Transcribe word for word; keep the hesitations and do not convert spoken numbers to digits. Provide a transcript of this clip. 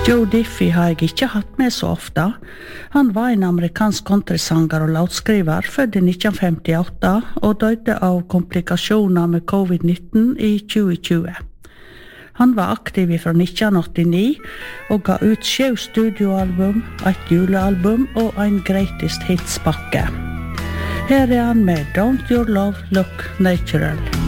Joe Diffie har jeg ikke hatt med så ofte. Han var en amerikansk countrysanger og låtskriver, født i nitten femtiåtte og døde av komplikasjoner med covid nitten i tjue tjue. Han var aktiv fra nitten åttini og ga ut sju studioalbum, et julealbum og en greatest hits-pakke. Her er han med Don't Your Love Look Natural.